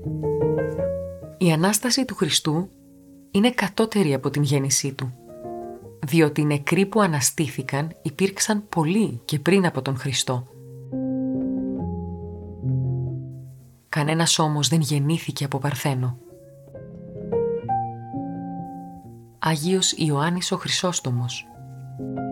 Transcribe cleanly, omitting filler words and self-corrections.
Η Ανάσταση του Χριστού είναι κατώτερη από την γέννησή Του, διότι οι νεκροί που αναστήθηκαν υπήρξαν πολλοί και πριν από τον Χριστό. Κανένας όμως δεν γεννήθηκε από παρθένο. Άγιος Ιωάννης ο Χρυσόστομος.